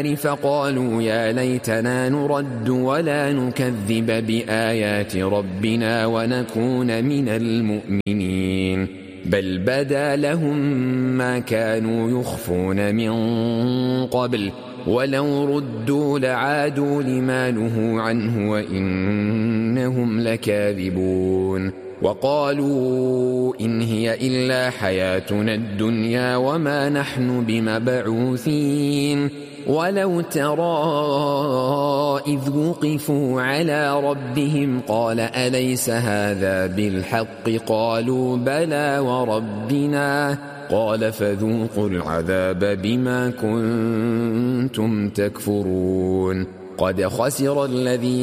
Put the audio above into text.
فقالوا يا ليتنا نرد ولا نكذب بآيات ربنا ونكون من المؤمنين بل بدا لهم ما كانوا يخفون من قبل ولو ردوا لعادوا لما نهوا عنه وإنهم لكاذبون وقالوا إن هي إلا حياتنا الدنيا وما نحن بمبعوثين ولو ترى إذ وقفوا على ربهم قال أليس هذا بالحق قالوا بلى وربنا قال فذوقوا العذاب بما كنتم تكفرون قد خسر الذين